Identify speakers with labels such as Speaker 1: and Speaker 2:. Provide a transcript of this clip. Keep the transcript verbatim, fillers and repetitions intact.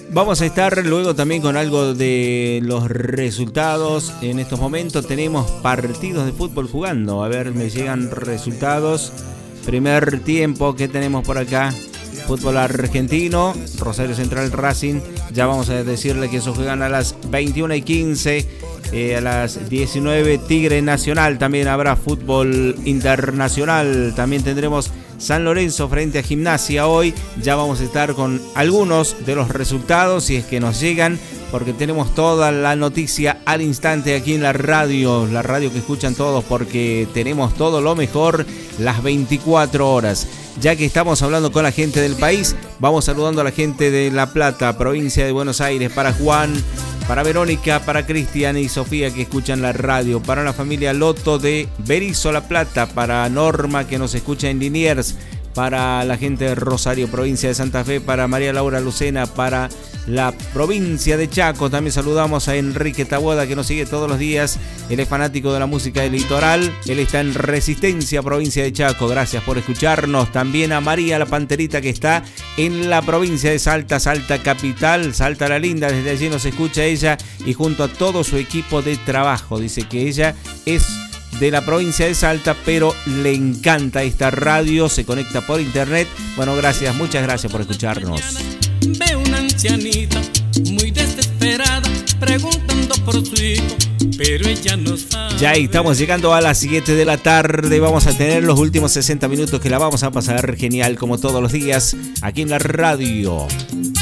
Speaker 1: Vamos a estar luego también con algo de los resultados. En estos momentos tenemos partidos de fútbol jugando. A ver, me llegan resultados. Primer tiempo que tenemos por acá. Fútbol argentino, Rosario Central Racing. Ya vamos a decirle que eso juegan a las veintiuna y quince. Eh, a las diecinueve Tigre Nacional. También habrá fútbol internacional. También tendremos San Lorenzo frente a Gimnasia hoy. Ya vamos a estar con algunos de los resultados si es que nos llegan, porque tenemos toda la noticia al instante aquí en la radio, la radio que escuchan todos, porque tenemos todo lo mejor las veinticuatro horas. Ya que estamos hablando con la gente del país, vamos saludando a la gente de La Plata, provincia de Buenos Aires, para Juan, para Verónica, para Cristian y Sofía que escuchan la radio, para la familia Loto de Berizo, La Plata, para Norma que nos escucha en Liniers, para la gente de Rosario, provincia de Santa Fe, para María Laura Lucena, para la provincia de Chaco. También saludamos a Enrique Taboada que nos sigue todos los días. Él es fanático de la música del litoral. Él está en Resistencia, provincia de Chaco. Gracias por escucharnos. También a María la Panterita que está en la provincia de Salta, Salta capital, Salta la Linda. Desde allí nos escucha ella y junto a todo su equipo de trabajo. Dice que ella es de la provincia de Salta, pero le encanta esta radio, se conecta por internet. Bueno, gracias, muchas gracias por escucharnos.
Speaker 2: Veo una ancianita muy desesperada preguntando por su hijo, pero ella no sabe.
Speaker 1: Ya estamos llegando a las siete de la tarde. Vamos a tener los últimos sesenta minutos que la vamos a pasar genial como todos los días aquí en la radio.